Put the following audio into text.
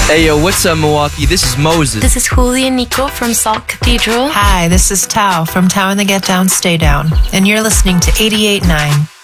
Hey yo, what's up Milwaukee? This is Moses. This is Julia Nico from Salt Cathedral. Hi, this is Tao from Tao and the Get Down Stay Down, and you're listening to 88.9.